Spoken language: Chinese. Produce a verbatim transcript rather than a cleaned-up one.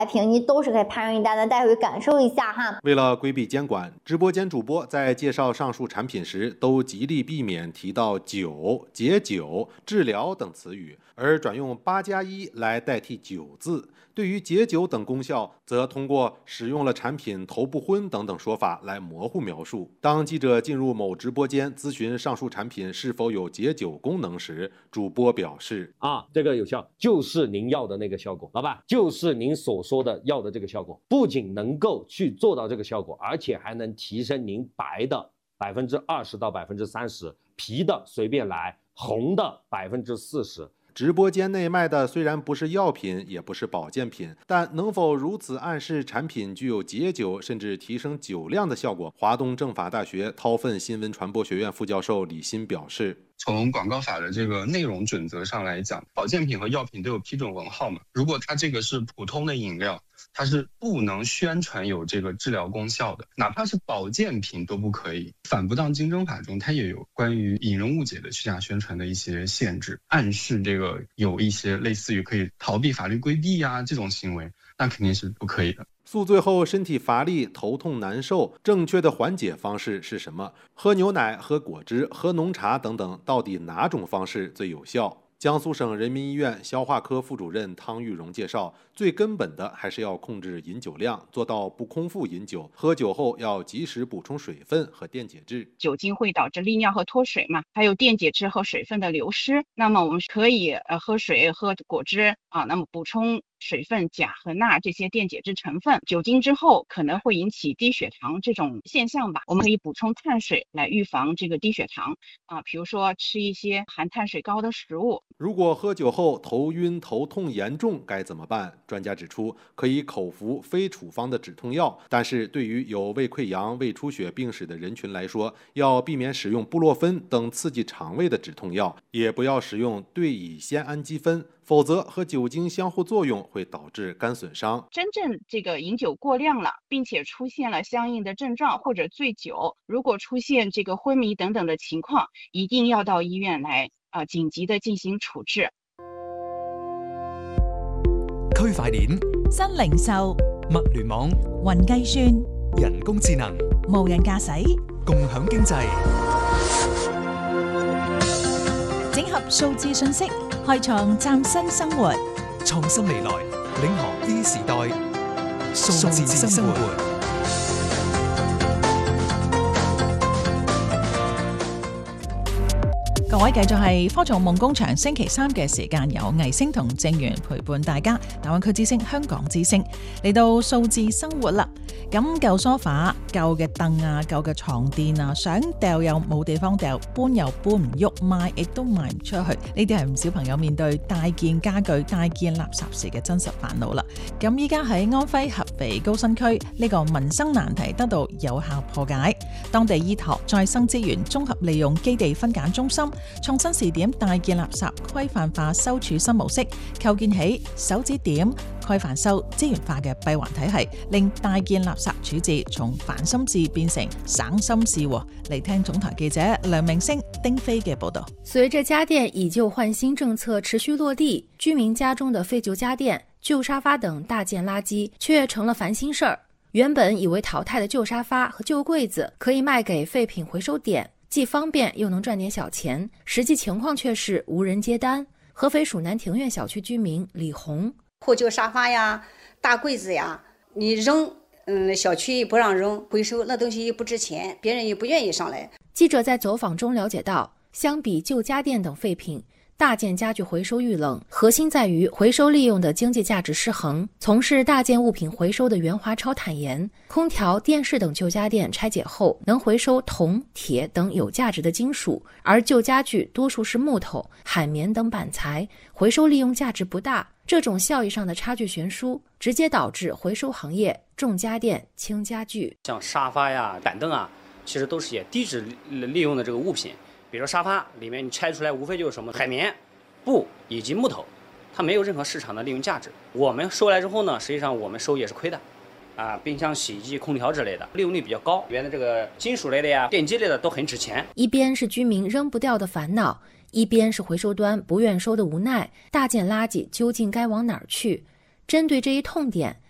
平，你都是可以拍上一单的，待会感受一下哈。 为了规避监管，直播间主播在介绍上述产品时，都极力避免提到酒、解酒、治疗等词语，而转用八加一来代替酒字。对于解酒等功效，则通过使用了产品头不昏等等说法来模糊描述。当记者进入某直播间咨询上述产品是否有解酒功能时，主播表示： 啊，这个有效，就是您要的那个效果，老板，就是您所说的要的这个效果，不仅能够去做到这个效果，而且还能提升您白的百分之二十到百分之三十，皮的随便来，红的百分之四十。 直播间内卖的虽然不是药品，也不是保健品，但能否如此暗示产品具有解酒甚至提升酒量的效果？华东政法大学韬奋新闻传播学院副教授李欣表示， 从广告法的这个内容准则上来讲，保健品和药品都有批准文号嘛。如果它这个是普通的饮料，它是不能宣传有这个治疗功效的，哪怕是保健品都不可以。反不当竞争法中，它也有关于引人误解的虚假宣传的一些限制，暗示这个有一些类似于可以逃避法律规避啊这种行为，那肯定是不可以的。 宿醉后身体乏力、头痛难受，正确的缓解方式是什么？喝牛奶、喝果汁、喝浓茶等等，到底哪种方式最有效？江苏省人民医院消化科副主任汤玉荣介绍，最根本的还是要控制饮酒量，做到不空腹饮酒。喝酒后要及时补充水分和电解质。 酒精会导致利尿和脱水嘛，还有电解质和水分的流失。那么我们可以呃喝水、喝果汁啊，那么补充水分、钾和钠这些电解质成分。酒精之后可能会引起低血糖这种现象吧，我们可以补充碳水来预防这个低血糖啊，比如说吃一些含碳水高的食物。 如果喝酒后头晕、头痛严重该怎么办？专家指出，可以口服非处方的止痛药，但是对于有胃溃疡、胃出血病史的人群来说，要避免使用布洛芬等刺激肠胃的止痛药，也不要使用对乙酰氨基酚，否则和酒精相互作用会导致肝损伤。 真正这个饮酒过量了，并且出现了相应的症状或者醉酒，如果出现这个昏迷等等的情况，一定要到医院来啊、呃，緊急的進行處置。 區塊鏈、 新零售、 物聯網、 雲計算、 人工智能、 無人駕駛、 共享經濟， 整合數字信息，開創嶄新生活。 創新未來，領航 E 時代，數字生活。 各位繼續係科創夢工場星期三嘅時間，有魏星同正源陪伴大家。大灣區之聲、香港之聲嚟到數字生活啦。咁舊梳化、舊嘅凳啊、舊嘅床墊啊，想掉又冇地方掉，搬又搬唔喐，賣亦都賣唔出去。呢啲係唔少朋友面對大件家具、大件垃圾時嘅真實煩惱啦。咁依家喺安徽合肥高新區，呢個民生難題得到有效破解。當地依託再生資源綜合利用基地分揀中心，創新試點大件垃圾規範化收儲新模式，構建起手指點規範收資源化嘅閉環體系，令大件垃圾處置從煩心事變成省心事。嚟聽總台記者梁明星、丁飛嘅報道。 隨着家電以舊換新政策持續落地，居民家中的廢舊家電、舊沙發等大件垃圾卻成了煩心事兒。原本以為淘汰的舊沙發和舊櫃子可以賣給廢品回收點，既方便又能賺點小錢，實際情況卻是無人接單。合肥蜀南庭苑小區居民李紅： 破舊沙發呀、大櫃子呀，你扔，嗯，小區不讓扔，回收那東西又不值錢，別人也不願意上來。 記者在走訪中了解到，相比舊家電等廢品，大件家具回收遇冷，核心在於回收利用的經濟價值失衡。從事大件物品回收的袁華超坦言，空調、電視等舊家電拆解後能回收銅、鐵等有價值的金屬，而舊家具多數是木頭、海綿等板材，回收利用價值不大。這種效益上的差距懸殊，直接導致回收行業重家電輕家具。 像沙發呀、板凳啊，其實都是也低值利用的這個物品。比如沙發裡面你拆出來無非就是什麼海綿、布以及木頭，它沒有任何市場的利用價值。我們收來之後呢，實際上我們收也是虧的。啊，冰箱、洗衣機、空調之類的利用率比較高，裡面的這個金屬類的呀、電機類的都很值錢。 一邊是居民扔不掉的煩惱，一邊是回收端不願收的無奈。大件垃圾究竟該往哪兒去？針對這一痛點，